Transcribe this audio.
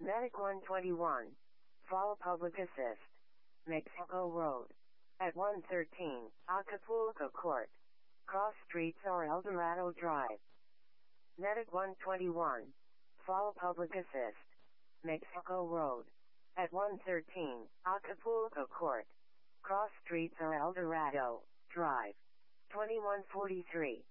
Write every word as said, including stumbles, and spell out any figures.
Medic one twenty-one. Fall Public Assist. Mexico Road. At one thirteen, Acapulco Court. Cross Streets or El Dorado Drive. Medic one twenty-one. Fall Public Assist. Mexico Road. At one thirteen, Acapulco Court. Cross Streets or El Dorado Drive. twenty-one forty-three.